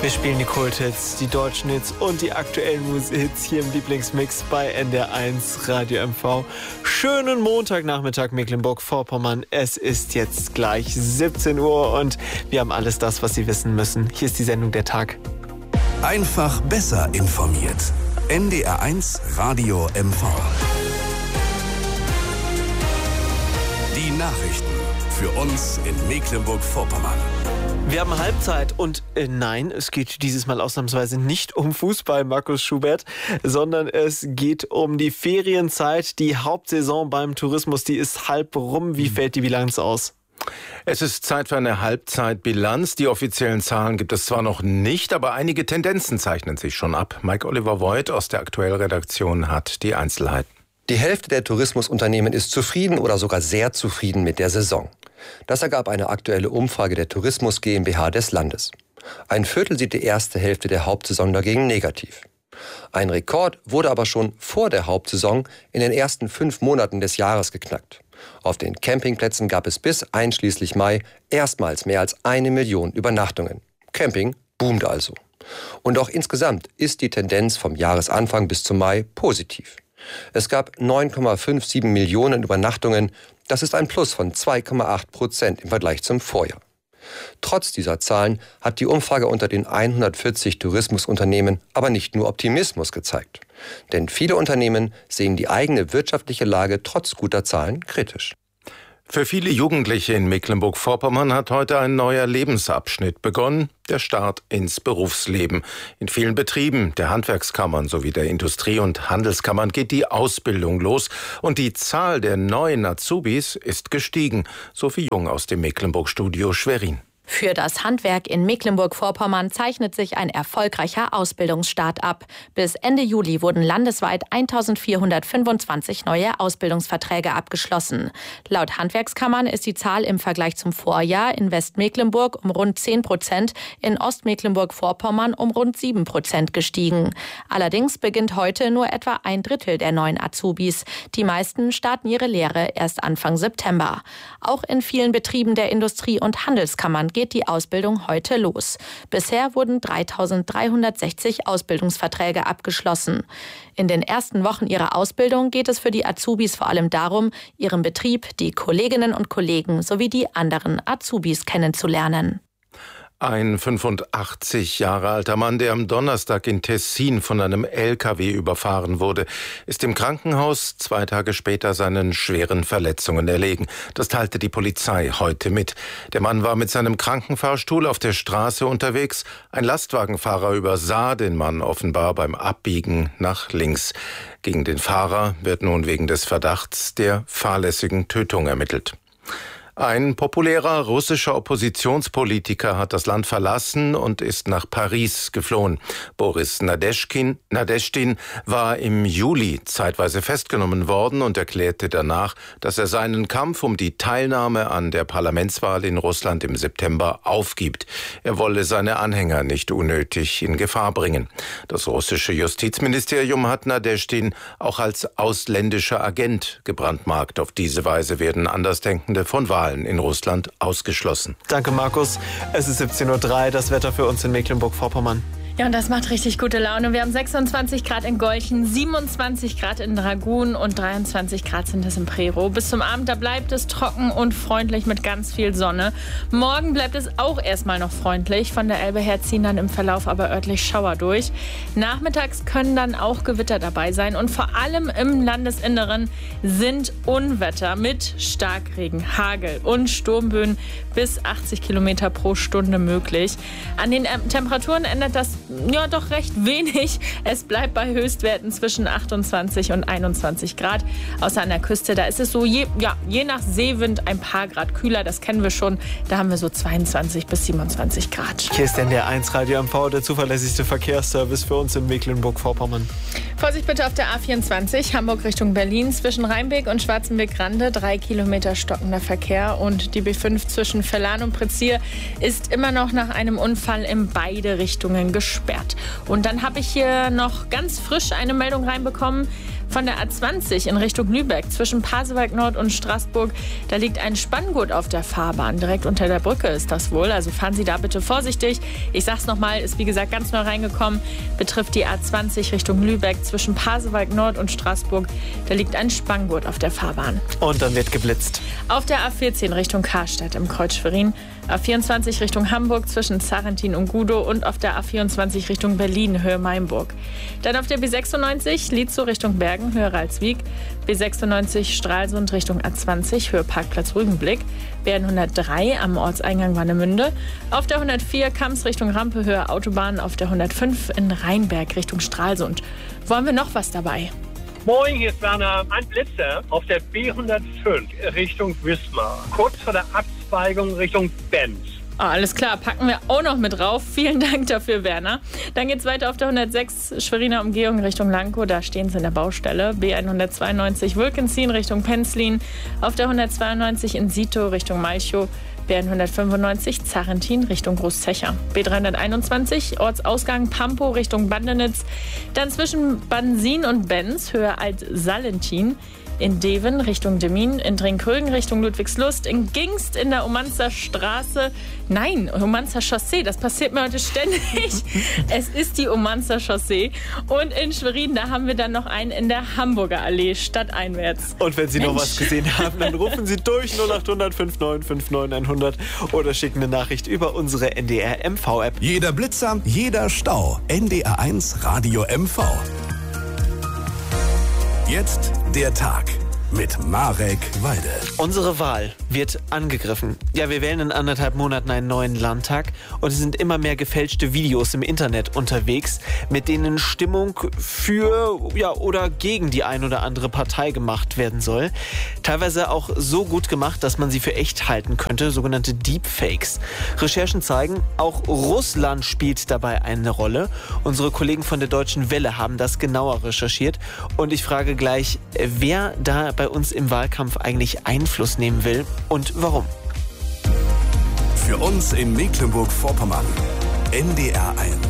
Wir spielen die Kulthits, die deutschen Hits und die aktuellen Hits hier im Lieblingsmix bei NDR1 Radio MV. Schönen Montagnachmittag Mecklenburg-Vorpommern. Es ist jetzt gleich 17 Uhr und wir haben alles das, was Sie wissen müssen. Hier ist die Sendung Der Tag. Einfach besser informiert. NDR1 Radio MV. Die Nachrichten für uns in Mecklenburg-Vorpommern. Wir haben Halbzeit und nein, es geht dieses Mal ausnahmsweise nicht um Fußball, Markus Schubert, sondern es geht um die Ferienzeit. Die Hauptsaison beim Tourismus, die ist halb rum. Wie fällt die Bilanz aus? Es ist Zeit für eine Halbzeitbilanz. Die offiziellen Zahlen gibt es zwar noch nicht, aber einige Tendenzen zeichnen sich schon ab. Mike-Oliver Voigt aus der Aktuellredaktion hat die Einzelheiten. Die Hälfte der Tourismusunternehmen ist zufrieden oder sogar sehr zufrieden mit der Saison. Das ergab eine aktuelle Umfrage der Tourismus GmbH des Landes. Ein Viertel sieht die erste Hälfte der Hauptsaison dagegen negativ. Ein Rekord wurde aber schon vor der Hauptsaison in den ersten 5 Monaten des Jahres geknackt. Auf den Campingplätzen gab es bis einschließlich Mai erstmals mehr als 1 Million Übernachtungen. Camping boomt also. Und auch insgesamt ist die Tendenz vom Jahresanfang bis zum Mai positiv. Es gab 9,57 Millionen Übernachtungen. Das ist ein Plus von 2,8% im Vergleich zum Vorjahr. Trotz dieser Zahlen hat die Umfrage unter den 140 Tourismusunternehmen aber nicht nur Optimismus gezeigt. Denn viele Unternehmen sehen die eigene wirtschaftliche Lage trotz guter Zahlen kritisch. Für viele Jugendliche in Mecklenburg-Vorpommern hat heute ein neuer Lebensabschnitt begonnen, der Start ins Berufsleben. In vielen Betrieben der Handwerkskammern sowie der Industrie- und Handelskammern geht die Ausbildung los und die Zahl der neuen Azubis ist gestiegen. Sophie Jung aus dem Mecklenburg-Studio Schwerin. Für das Handwerk in Mecklenburg-Vorpommern zeichnet sich ein erfolgreicher Ausbildungsstart ab. Bis Ende Juli wurden landesweit 1425 neue Ausbildungsverträge abgeschlossen. Laut Handwerkskammern ist die Zahl im Vergleich zum Vorjahr in Westmecklenburg um rund 10%, in Ostmecklenburg-Vorpommern um rund 7% gestiegen. Allerdings beginnt heute nur etwa 1/3 der neuen Azubis. Die meisten starten ihre Lehre erst Anfang September. Auch in vielen Betrieben der Industrie- und Handelskammern geht die Ausbildung heute los. Bisher wurden 3.360 Ausbildungsverträge abgeschlossen. In den ersten Wochen ihrer Ausbildung geht es für die Azubis vor allem darum, ihren Betrieb, die Kolleginnen und Kollegen sowie die anderen Azubis kennenzulernen. Ein 85 Jahre alter Mann, der am Donnerstag in Tessin von einem LKW überfahren wurde, ist im Krankenhaus 2 Tage später seinen schweren Verletzungen erlegen. Das teilte die Polizei heute mit. Der Mann war mit seinem Krankenfahrstuhl auf der Straße unterwegs. Ein Lastwagenfahrer übersah den Mann offenbar beim Abbiegen nach links. Gegen den Fahrer wird nun wegen des Verdachts der fahrlässigen Tötung ermittelt. Ein populärer russischer Oppositionspolitiker hat das Land verlassen und ist nach Paris geflohen. Boris Nadeschkin war im Juli zeitweise festgenommen worden und erklärte danach, dass er seinen Kampf um die Teilnahme an der Parlamentswahl in Russland im September aufgibt. Er wolle seine Anhänger nicht unnötig in Gefahr bringen. Das russische Justizministerium hat Nadeschkin auch als ausländischer Agent gebrandmarkt. Auf diese Weise werden Andersdenkende von Wahlen in Russland ausgeschlossen. Danke, Markus. Es ist 17:03 Uhr, das Wetter für uns in Mecklenburg-Vorpommern. Ja, und das macht richtig gute Laune. Wir haben 26 Grad in Golchen, 27 Grad in Dragun und 23 Grad sind es in Prerow. Bis zum Abend, da bleibt es trocken und freundlich mit ganz viel Sonne. Morgen bleibt es auch erstmal noch freundlich. Von der Elbe her ziehen dann im Verlauf aber örtlich Schauer durch. Nachmittags können dann auch Gewitter dabei sein und vor allem im Landesinneren sind Unwetter mit Starkregen, Hagel und Sturmböen bis 80 Kilometer pro Stunde möglich. An den Temperaturen ändert das ja doch recht wenig. Es bleibt bei Höchstwerten zwischen 28 und 21 Grad. Außer an der Küste, da ist es so je nach Seewind ein paar Grad kühler. Das kennen wir schon. Da haben wir so 22 bis 27 Grad. Hier ist NDR1 Radio MV, der zuverlässigste Verkehrsservice für uns in Mecklenburg-Vorpommern. Vorsicht bitte auf der A24, Hamburg Richtung Berlin. Zwischen Rheinbeck und Schwarzenbeck-Rande 3 Kilometer stockender Verkehr. Und die B5 zwischen Verlan und Prezier ist immer noch nach einem Unfall in beide Richtungen gesperrt. Und dann habe ich hier noch ganz frisch eine Meldung reinbekommen Von der A20 in Richtung Lübeck zwischen Pasewalk Nord und Straßburg, da liegt ein Spanngurt auf der Fahrbahn. Direkt unter der Brücke ist das wohl, also fahren Sie da bitte vorsichtig. Ich sag's nochmal, ist wie gesagt ganz neu reingekommen, betrifft die A20 Richtung Lübeck zwischen Pasewalk Nord und Straßburg. Da liegt ein Spanngurt auf der Fahrbahn. Und dann wird geblitzt. Auf der A14 Richtung Karstadt im Kreuz Schwerin, A24 Richtung Hamburg zwischen Zarentin und Gudow und auf der A24 Richtung Berlin, Höhe Mainburg. Dann auf der B96 Lietzow Richtung Bergen, Höhe Ralswiek, B96 Stralsund Richtung A20, Höhe Parkplatz Rügenblick, BN103 am Ortseingang Warnemünde, auf der 104 Kamms Richtung Rampe, Höhe Autobahn, auf der 105 in Rheinberg Richtung Stralsund. Wo haben wir noch was dabei? Moin, hier ist Werner. Ein Blitzer auf der B105 Richtung Wismar, kurz vor der Abzweigung Richtung Benz. Oh, alles klar, packen wir auch noch mit drauf. Vielen Dank dafür, Werner. Dann geht's weiter auf der 106 Schweriner Umgehung Richtung Lankow. Da stehen sie in der Baustelle. B192 Wülkensien Richtung Penzlin. Auf der 192 in Sito Richtung Malchow. B195 Zarentin Richtung Großzecher. B321 Ortsausgang Pampo Richtung Bandenitz. Dann zwischen Bansin und Benz, Höhe Alt-Salentin. In Deven Richtung Demmin, in Drinkrögen Richtung Ludwigslust, in Gingst in der Umanzer Straße. Nein, Umanzer Chaussee, das passiert mir heute ständig. Es ist die Umanzer Chaussee. Und in Schwerin, da haben wir dann noch einen in der Hamburger Allee, stadteinwärts. Und wenn Sie noch was gesehen haben, dann rufen Sie durch 0800 59 59 100 oder schicken eine Nachricht über unsere NDR MV-App. Jeder Blitzer, jeder Stau. NDR1 Radio MV. Jetzt der Tag mit Marek Walde. Unsere Wahl wird angegriffen. Ja, wir wählen in 1,5 Monaten einen neuen Landtag und es sind immer mehr gefälschte Videos im Internet unterwegs, mit denen Stimmung für oder gegen die ein oder andere Partei gemacht werden soll. Teilweise auch so gut gemacht, dass man sie für echt halten könnte, sogenannte Deepfakes. Recherchen zeigen, auch Russland spielt dabei eine Rolle. Unsere Kollegen von der Deutschen Welle haben das genauer recherchiert und ich frage gleich, wer da bei uns im Wahlkampf eigentlich Einfluss nehmen will und warum. Für uns in Mecklenburg-Vorpommern. NDR1.